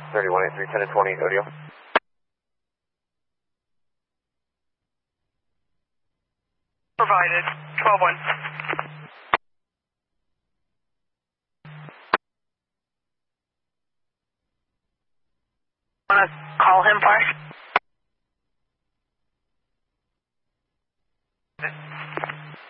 3183, 10 to 20, audio. Provided, 12-1. Want to call him first?